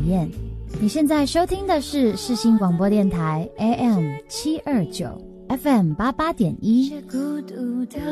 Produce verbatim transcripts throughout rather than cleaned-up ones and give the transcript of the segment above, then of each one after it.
验。你现在收听的是世新广播电台 A M 七二九 F M 八八点一。孤独的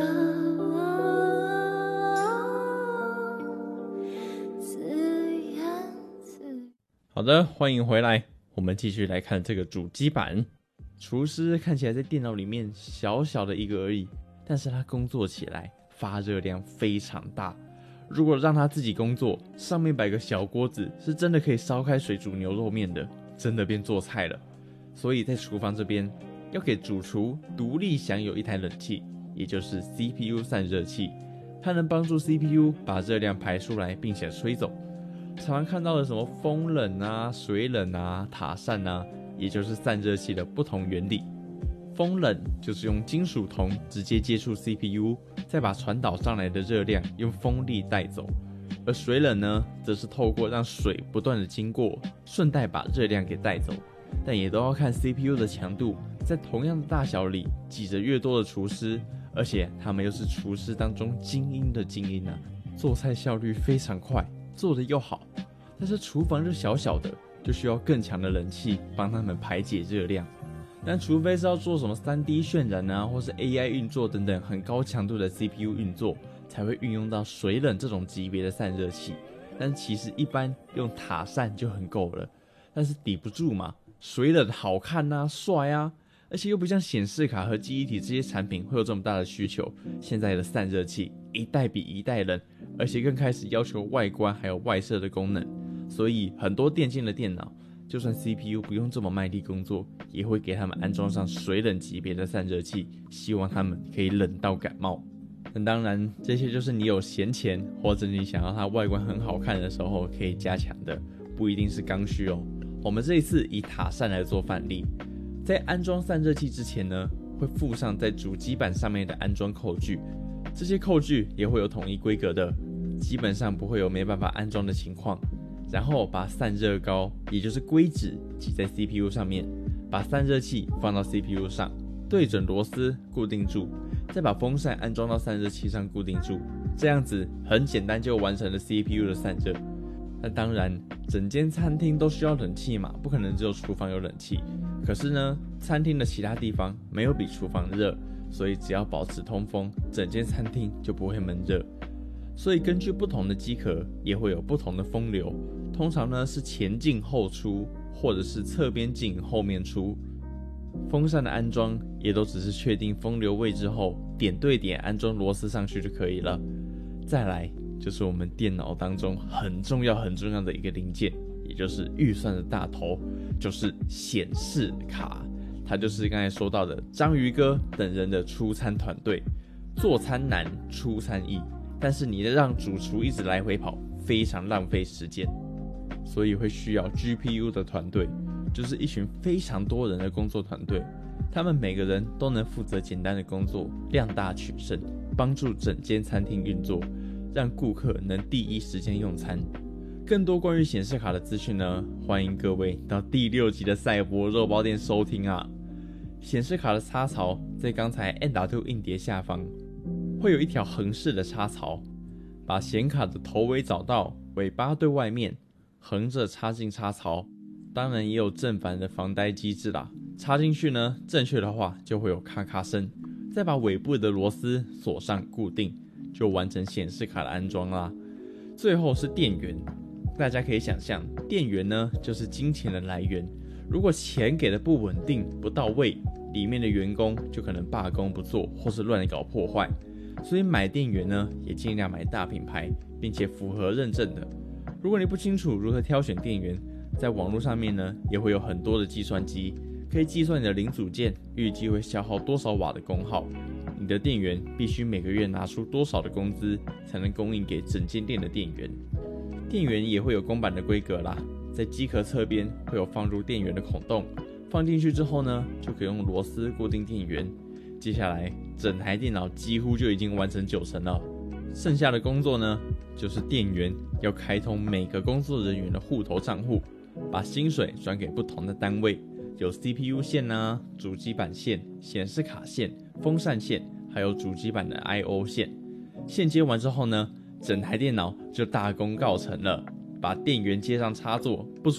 好的，欢迎回来，我们继续来看这个主机板。厨师看起来在电脑里面小小的一个而已，但是他工作起来发热量非常大。如果让他自己工作，上面摆个小锅子，是真的可以烧开水煮牛肉面的，真的变做菜了。所以在厨房这边，要给主厨独立享有一台冷气，也就是 C P U 散热器，它能帮助 C P U 把热量排出来，并且吹走。常常看到的什么风冷啊、水冷啊、塔扇啊，也就是散热器的不同原理。风冷就是用金属铜直接接触 C P U， 再把传导上来的热量用风力带走；而水冷呢，则是透过让水不断的经过，顺带把热量给带走。但也都要看 C P U 的强度，在同样的大小里挤着越多的厨师，而且他们又是厨师当中精英的精英啊，做菜效率非常快，做得又好。但是厨房就小小的，就需要更强的冷气帮他们排解热量。但除非是要做什么 三 D 渲染啊，或是 A I 运作等等很高强度的 C P U 运作，才会运用到水冷这种级别的散热器。但其实一般用塔扇就很够了，但是抵不住嘛，水冷好看啊，帅啊，而且又不像显示卡和记忆体这些产品会有这么大的需求。现在的散热器一代比一代冷，而且更开始要求外观还有外设的功能，所以很多电竞的电脑，就算 C P U 不用这么卖力工作，也会给他们安装上水冷级别的散热器，希望他们可以冷到感冒。那当然，这些就是你有闲钱，或者你想要它外观很好看的时候可以加强的，不一定是刚需哦。我们这一次以塔扇来做范例，在安装散热器之前呢，会附上在主机板上面的安装扣具，这些扣具也会有统一规格的，基本上不会有没办法安装的情况。然后把散热膏，也就是硅脂挤在 C P U 上面，把散热器放到 C P U 上，对准螺丝固定住，再把风扇安装到散热器上固定住，这样子很简单就完成了 C P U 的散热。那当然，整间餐厅都需要冷气嘛，不可能只有厨房有冷气。可是呢，餐厅的其他地方没有比厨房热，所以只要保持通风，整间餐厅就不会闷热。所以根据不同的机壳，也会有不同的风流。通常呢是前进后出，或者是侧边进后面出。风扇的安装也都只是确定风流位置后，点对点安装螺丝上去就可以了。再来就是我们电脑当中很重要很重要的一个零件，也就是预算的大头，就是显示卡。它就是刚才说到的章鱼哥等人的出餐团队，做餐难，出餐易，但是你让主厨一直来回跑，非常浪费时间。所以会需要 G P U 的团队，就是一群非常多人的工作团队，他们每个人都能负责简单的工作，量大取胜，帮助整间餐厅运作，让顾客能第一时间用餐。更多关于显示卡的资讯呢，欢迎各位到第六集的赛博肉包店收听啊。显示卡的插槽在刚才 M dot 二 硬碟下方会有一条横式的插槽，把显卡的头尾找到，尾巴对外面，横着插进插槽，当然也有正反的防呆机制啦。插进去呢，正确的话就会有咔咔声，再把尾部的螺丝锁上固定，就完成显示卡的安装啦。最后是电源，大家可以想象，电源呢就是金钱的来源。如果钱给的不稳定、不到位，里面的员工就可能罢工不做，或是乱搞破坏。所以买电源呢，也尽量买大品牌，并且符合认证的。如果你不清楚如何挑选电源，在网络上面呢，也会有很多的计算机，可以计算你的零组件预计会消耗多少瓦的功耗。你的店员必须每个月拿出多少的工资，才能供应给整间店的店员。电源也会有公版的规格啦，在机壳侧边会有放入电源的孔洞，放进去之后呢，就可以用螺丝固定电源。接下来整台电脑几乎就已经完成九成了，剩下的工作呢，就是店员要开通每个工作人员的户头账户，把薪水转给不同的单位，有 C P U 线啊、主机板线、显示卡线、风扇线，还有主机板的 I O 线。线接完之后呢，整台电脑就大功告成了，把电源接上插座，不出